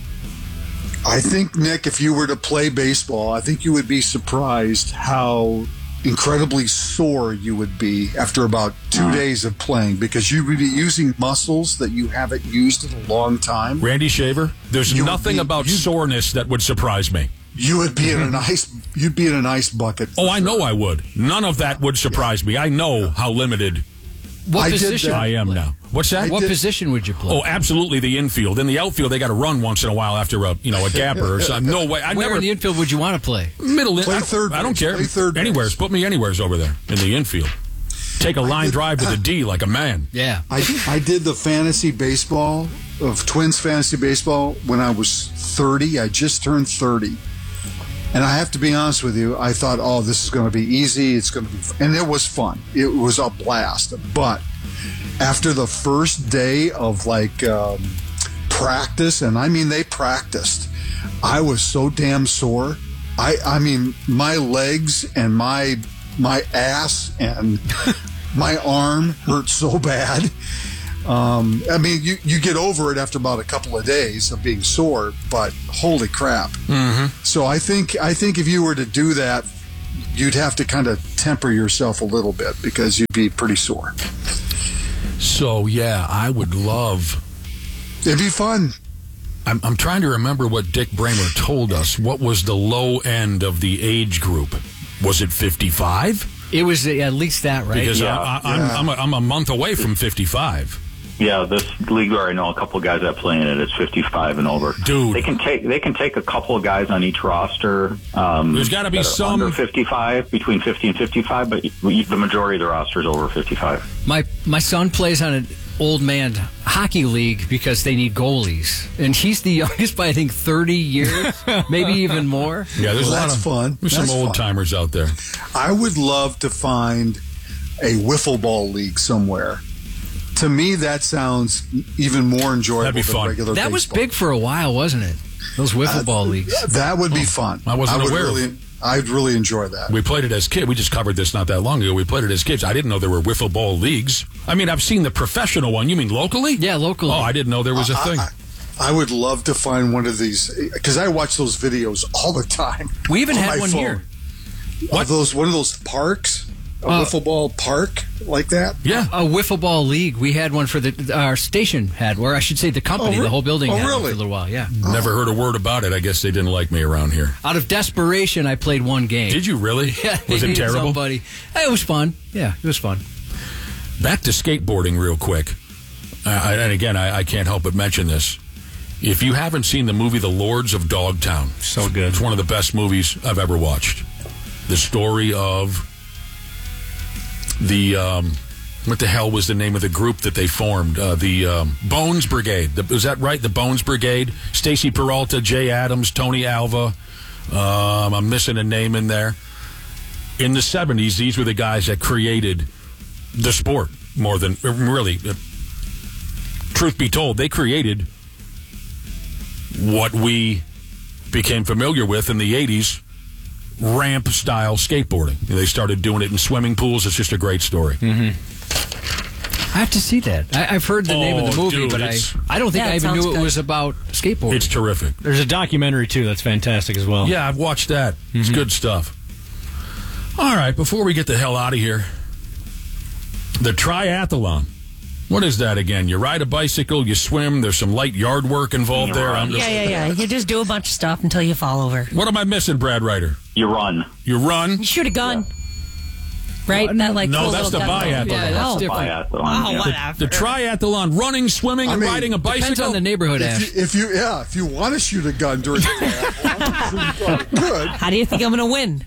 I think, Nick, if you were to play baseball, I think you would be surprised how incredibly sore you would be after about two days of playing, because you would be using muscles that you haven't used in a long time.
Randy Shaver, there's
You would
nothing
be-
about
you-
soreness that would surprise me.
You would be in a nice, you'd be in a nice bucket.
Oh, I know I would. None of that would surprise me. I know how limited
What
I did
position?
that.
I am now. What's that?
What
did-
position would you play?
Oh, absolutely the infield. In the outfield, they got to run once in a while after a you know a gapper or something. No way. I
Where
never
in the infield would you want to play?
middle.
Play
I,
third
I don't
base.
care.
Play third base.
Anywheres. Put me anywheres over there in the infield. Take a line drive to the D like a man.
Yeah.
I, I did the fantasy baseball of Twins fantasy baseball when I was thirty. I just turned thirty. And I have to be honest with you, I thought, oh, this is going to be easy. It's going to be, and it was fun. It was a blast. But after the first day of like um, practice, and I mean, they practiced, I was so damn sore. I, I mean, my legs and my, my ass and my arm hurt so bad. Um, I mean, you, you get over it after about a couple of days of being sore, but holy crap.
Mm-hmm.
So I think I think if you were to do that, you'd have to kind of temper yourself a little bit because you'd be pretty sore.
So yeah, I would love.
It'd be fun.
I'm, I'm trying to remember what Dick Bramer told us. What was the low end of the age group? Was it fifty-five?
It was at least that, right?
Because
Yeah.
I, I, I'm,
Yeah.
I'm, a, I'm a month away from fifty-five.
Yeah, this league where I know a couple of guys that play in it, it's fifty-five and over.
Dude,
they can take they can take a couple of guys on each roster. Um,
There's got to be some
under fifty-five, between fifty and fifty-five, but the majority of the roster is over fifty-five.
My my son plays on an old man hockey league because they need goalies, and he's the youngest by I think thirty years, maybe even more.
Yeah, there's
well,
a lot
that's
of
fun.
There's
That's
some old timers out there.
I would love to find a wiffle ball league somewhere. To me, that sounds even more enjoyable
That'd be
than
fun.
regular
That
baseball.
was big for a while, wasn't it? Those wiffle
Uh,
ball leagues.
That would be
Oh,
fun.
I wasn't
would
aware of
really,
it.
I'd really enjoy that.
We played it as kids. We just covered this not that long ago. We played it as kids. I didn't know there were wiffle ball leagues. I mean, I've seen the professional one. You mean locally?
Yeah, locally.
Oh, I didn't know there was a
I-
thing.
I, I would love to find one of these because I watch those videos all the time.
We even
on
had
my
one
phone.
here.
What? Those one of those parks, a
Uh,
wiffle ball park like that.
Yeah,
a wiffle ball league. We had one for the our station had, or I should say the company,
Oh, re-
the whole building
oh,
had one
really?
for a little while. Yeah.
Never heard a word about it. I guess they didn't like me around here.
Out of desperation, I played one game.
Did you really?
Yeah.
Was
they
it
needed
terrible?
Somebody. It was fun. Yeah, it was fun.
Back to skateboarding real quick. Uh, and again, I, I can't help but mention this. If you haven't seen the movie The Lords of Dogtown,
So good.
it's one of the best movies I've ever watched. The story of the, um, what the hell was the name of the group that they formed? Uh, the um, Bones Brigade. The, was that right? The Bones Brigade? Stacy Peralta, Jay Adams, Tony Alva. Um, I'm missing a name in there. In the seventies, these were the guys that created the sport more than, really, uh, truth be told, they created what we became familiar with in the eighties, ramp style skateboarding. They started doing it in swimming pools. It's just a great story.
I have to see that. I, I've heard the name of the
Oh,
movie,
dude,
but I,
it's-
I don't think
Yeah,
I
it
even
sounds
knew it
good.
was about skateboarding.
It's terrific.
There's a documentary, too, that's fantastic as well.
Yeah, I've watched that. It's good stuff. All right, before we get the hell out of here, the triathlon. What is that again? You ride a bicycle, you swim, there's some light yard work involved there. I'm just,
Yeah, yeah, yeah. You just do a bunch of stuff until you fall over.
What am I missing, Brad Ryder?
You run.
You run?
You shoot a gun. Right? That like
No,
cool
that's
little
the
gun.
biathlon.
Yeah, that's
Oh.
different.
Biathlon,
Oh,
yeah.
whatever.
The triathlon, running, swimming,
I
and
mean,
riding a bicycle?
Depends on the neighborhood,
If
Ash.
you, if you, yeah, if you want to shoot a gun during the triathlon, good.
How do you think I'm going to win?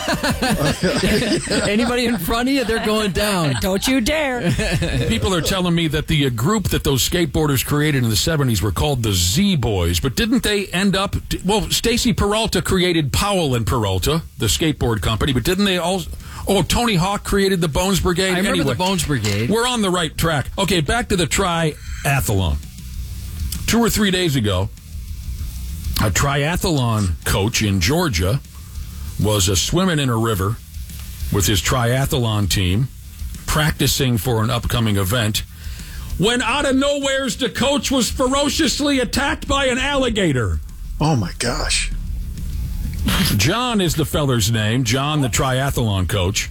Anybody in front of you, they're going down.
Don't you dare.
People are telling me that the uh, group that those skateboarders created in the seventies were called the Z Boys, but didn't they end up... Well, Stacy Peralta created Powell and Peralta, the skateboard company, but didn't they all... Oh, Tony Hawk created the Bones Brigade?
I remember
Anyway,
the Bones Brigade.
we're on the right track. Okay, back to the triathlon. Two or three days ago, a triathlon coach in Georgia was uh, swimming in a river with his triathlon team, practicing for an upcoming event, when out of nowheres the coach was ferociously attacked by an alligator.
Oh my gosh.
John is the feller's name. John, the triathlon coach.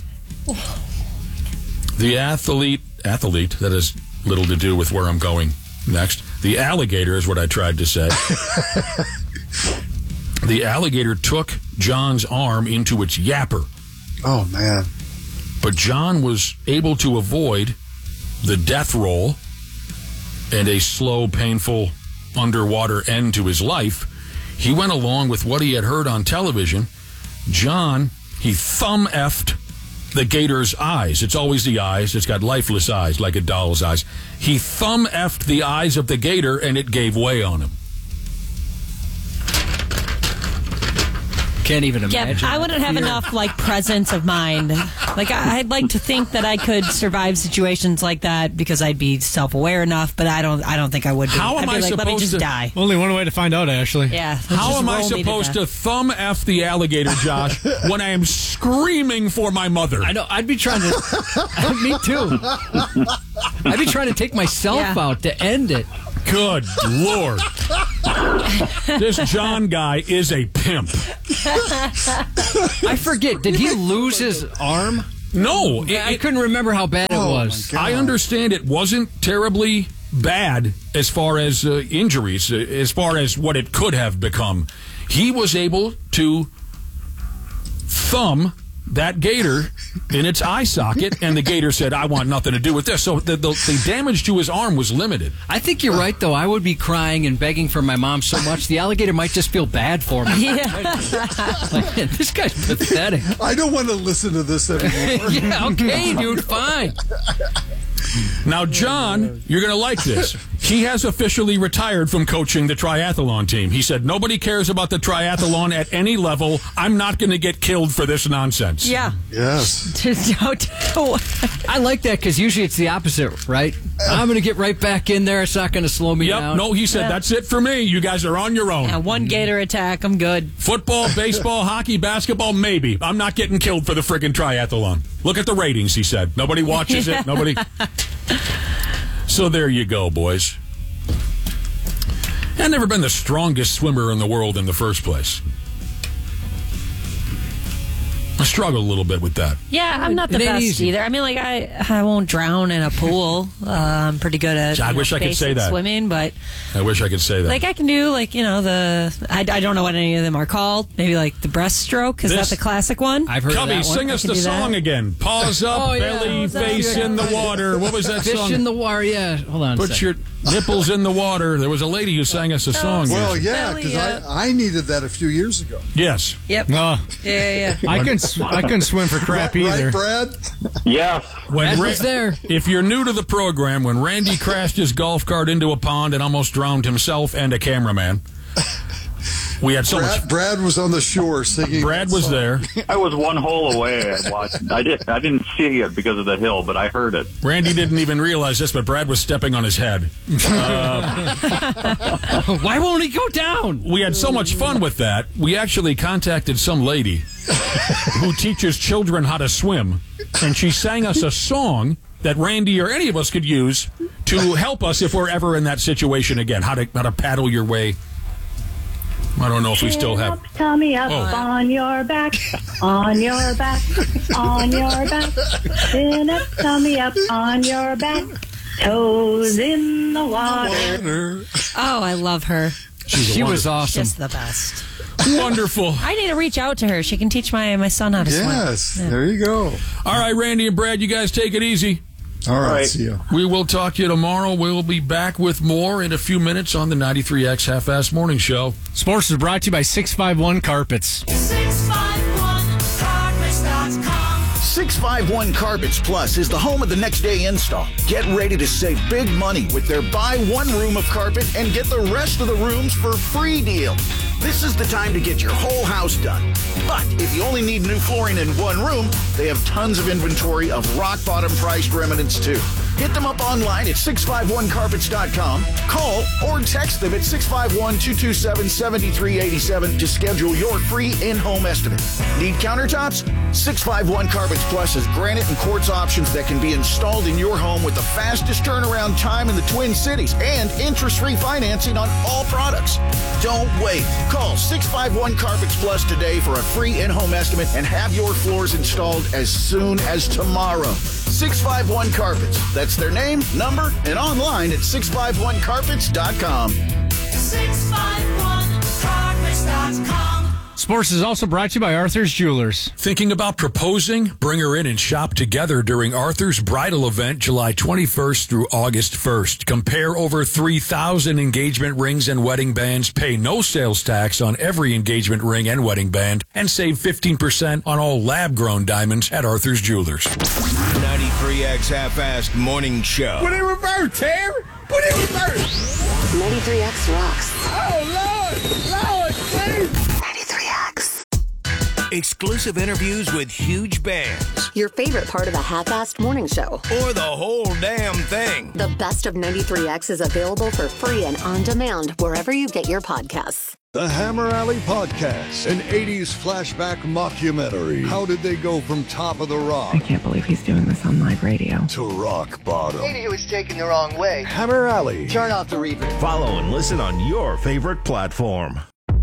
The athlete, athlete, that has little to do with where I'm going next. The alligator is what I tried to say. The alligator took John's arm into its yapper.
Oh man.
But John was able to avoid the death roll and a slow, painful underwater end to his life. He went along with what he had heard on television. John, he thumb-effed the gator's eyes. It's always the eyes. It's got lifeless eyes, like a doll's eyes. He thumb-effed the eyes of the gator, and it gave way on him.
Can't even
Yeah,
imagine.
I wouldn't have
Fear.
enough like presence of mind. Like I, I'd like to think that I could survive situations like that because I'd be self-aware enough, but I don't. I don't think I would. Be.
How
I'd
am
be
I
like, let me
supposed
just
to-
die.
Only one way to find out, Ashley.
Yeah. let's
How
just
am I
roll me to
supposed to
death.
thumb F the alligator, Josh, when I am screaming for my mother?
I know. I'd be trying to. Me too. I'd be trying to take myself
Yeah.
out to end it.
Good Lord. This John guy is a pimp.
I forget. Did he lose his arm?
No. it-
I
it-
couldn't remember how bad it
Oh,
was.
my God.
I understand it wasn't terribly bad as far as uh, injuries, uh, as far as what it could have become. He was able to thumb that gator in its eye socket, and the gator said, I want nothing to do with this. So the, the, the damage to his arm was limited.
I think you're right, though. I would be crying and begging for my mom so much, the alligator might just feel bad for me.
Yeah.
Like, man, this guy's pathetic.
I don't want to listen to this anymore.
Yeah, okay, dude, fine.
Now, John, you're going to like this. He has officially retired from coaching the triathlon team. He said, nobody cares about the triathlon at any level. I'm not going to get killed for this nonsense.
Yeah.
Yes.
I like that because usually it's the opposite, right? I'm going to get right back in there. It's not going to slow me
yep.
down.
No, he said,
Yeah.
that's it for me. You guys are on your own.
Yeah, one gator attack, I'm good.
Football, baseball, hockey, basketball, maybe. I'm not getting killed for the friggin' triathlon. Look at the ratings, he said. Nobody watches it. Nobody. So there you go, boys. I've never been the strongest swimmer in the world in the first place. I struggle a little bit with that.
Yeah, I'm not the
It ain't
best
easy.
either. I mean, like, I I won't drown in a pool. Uh, I'm pretty good at
I
you know,
wish I could say
basic
that.
swimming, but
I wish I could say that.
like I can do like you know the I, I don't know what any of them are called. Maybe like the breaststroke. Is
This-
that the classic one?
I've heard of
Cubby,
that one.
sing us
I can
the
do that.
song again. Paws up,
Oh, yeah.
belly,
What was that?
face in the water. What was that
Fish
song?
in the water, yeah. Hold on a
Put
second.
your nipples in the water. There was a lady who sang us a song.
Well,
yes.
yeah,
Belly
because
up.
I, I needed that a few years ago.
yes.
Yep.
Uh,
Yeah, yeah, yeah.
I couldn't. sw- I couldn't swim for crap
Right,
either.
Brad?
Yes.
When
That
Ra-
was there.
If you're new to the program, when Randy crashed his golf cart into a pond and almost drowned himself and a cameraman, we had so much.
Brad, Brad was on the shore singing.
Brad
that
was
song.
there.
I was one hole away. I watched. I did. I didn't see it because of the hill, but I heard it.
Randy didn't even realize this, but Brad was stepping on his head.
Why won't he go down?
We had so much fun with that. We actually contacted some lady who teaches children how to swim, and she sang us a song that Randy or any of us could use to help us if we're ever in that situation again. How to how to paddle your way. I don't know if we still have.
Tummy up
Oh.
on your back, on your back, on your back. Chin up, tummy up on your back, toes in the water.
Oh, I love her.
She's a
She was
wonderful-
awesome.
Just the best.
Wonderful.
I need to reach out to her. She can teach my my son how to
Yes,
swim.
there you go.
All right, Randy and Brad, you guys take it easy.
All right,
right.
see you.
We will talk to you tomorrow. We'll be back with more in a few minutes on the ninety-three X Half-Ass Morning Show.
Sports is brought to you by six five one Carpets.
six five one carpets dot com.
six five one Carpets Plus is the home of the next day install. Get ready to save big money with their buy one room of carpet and get the rest of the rooms for free deal. This is the time to get your whole house done. But if you only need new flooring in one room, they have tons of inventory of rock bottom priced remnants too. Hit them up online at six five one carpets dot com. Call or text them at six five one, two two seven, seven three eight seven to schedule your free in-home estimate. Need countertops? six five one Carpets Plus has granite and quartz options that can be installed in your home with the fastest turnaround time in the Twin Cities and interest-free financing on all products. Don't wait. Call six five one Carpets Plus today for a free in-home estimate and have your floors installed as soon as tomorrow. six five one Carpets. That's their name, number, and online at six five one carpets dot com.
six five one carpets dot com.
Sports is also brought to you by Arthur's Jewelers.
Thinking about proposing? Bring her in and shop together during Arthur's bridal event July twenty-first through August first. Compare over three thousand engagement rings and wedding bands, pay no sales tax on every engagement ring and wedding band, and save fifteen percent on all lab-grown diamonds at Arthur's Jewelers.
ninety-three X Half-Assed Morning Show.
Put it in reverse, Terry. Put it in reverse.
ninety-three X rocks.
Oh, Lord. Lord, please.
ninety-three X.
Exclusive interviews with huge bands.
Your favorite part of a half-assed morning show.
Or the whole damn thing.
The best of ninety-three X is available for free and on demand wherever you get your podcasts.
The Hammer Alley Podcast, an eighties flashback mockumentary. How did they go from top of the rock?
I can't believe he's doing this on live radio.
To rock bottom.
Lady who was taken the wrong way.
Hammer Alley.
Turn off the reverb.
Follow and listen on your favorite platform.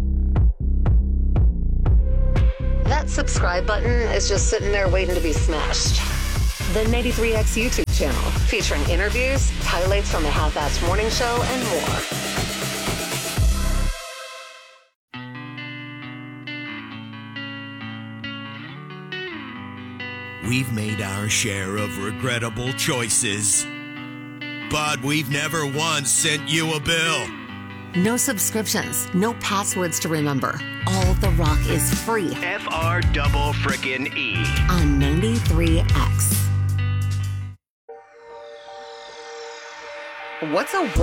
That subscribe button is just sitting there waiting to be smashed. The ninety-three X YouTube channel, featuring interviews, highlights from the Half-Assed Morning Show, and more.
we've made our share of regrettable choices. But we've never once sent you a bill.
No subscriptions, no passwords to remember. All the rock is free.
F R double frickin' E.
On ninety-three X. What's a